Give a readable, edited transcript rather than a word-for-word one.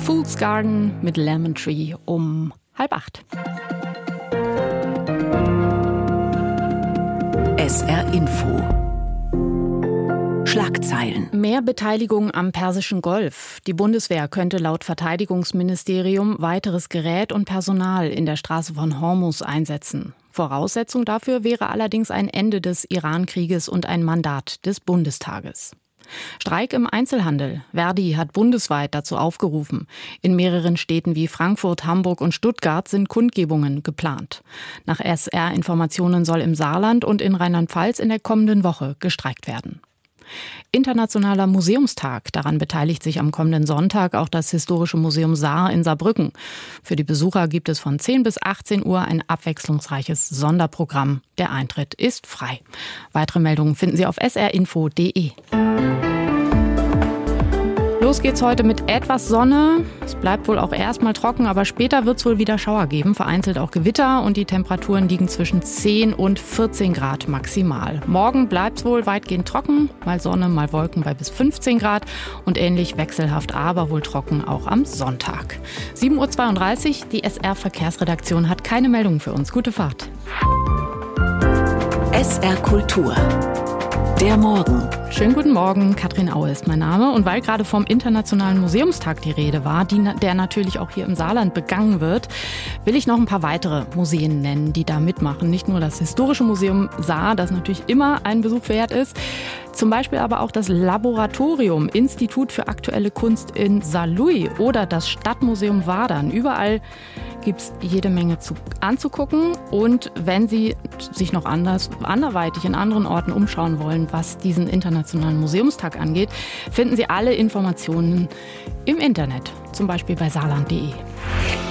Fool's Garden mit Lemon Tree um 7:30. SR Info. Schlagzeilen. Mehr Beteiligung am Persischen Golf. Die Bundeswehr könnte laut Verteidigungsministerium weiteres Gerät und Personal in der Straße von Hormuz einsetzen. Voraussetzung dafür wäre allerdings ein Ende des Iran-Krieges und ein Mandat des Bundestages. Streik im Einzelhandel. Verdi hat bundesweit dazu aufgerufen. In mehreren Städten wie Frankfurt, Hamburg und Stuttgart sind Kundgebungen geplant. Nach SR-Informationen soll im Saarland und in Rheinland-Pfalz in der kommenden Woche gestreikt werden. Internationaler Museumstag. Daran beteiligt sich am kommenden Sonntag auch das Historische Museum Saar in Saarbrücken. Für die Besucher gibt es von 10 bis 18 Uhr ein abwechslungsreiches Sonderprogramm. Der Eintritt ist frei. Weitere Meldungen finden Sie auf srinfo.de. Los geht's heute mit etwas Sonne. Es bleibt wohl auch erstmal trocken, aber später wird es wohl wieder Schauer geben, vereinzelt auch Gewitter und die Temperaturen liegen zwischen 10 und 14 Grad maximal. Morgen bleibt es wohl weitgehend trocken, mal Sonne, mal Wolken bei bis 15 Grad und ähnlich wechselhaft, aber wohl trocken auch am Sonntag. 7:32 Uhr, die SR-Verkehrsredaktion hat keine Meldung für uns. Gute Fahrt. SR Kultur. Der Morgen. Schönen guten Morgen, Katrin Aue ist mein Name. Und weil gerade vom Internationalen Museumstag die Rede war, der natürlich auch hier im Saarland begangen wird, will ich noch ein paar weitere Museen nennen, die da mitmachen. Nicht nur das Historische Museum Saar, das natürlich immer einen Besuch wert ist, zum Beispiel aber auch das Laboratorium Institut für aktuelle Kunst in Saarlouis oder das Stadtmuseum Wadern. Überall gibt es jede Menge anzugucken. Und wenn Sie sich noch anderweitig in anderen Orten umschauen wollen, was diesen Internationalen Museumstag angeht, finden Sie alle Informationen im Internet, zum Beispiel bei saarland.de.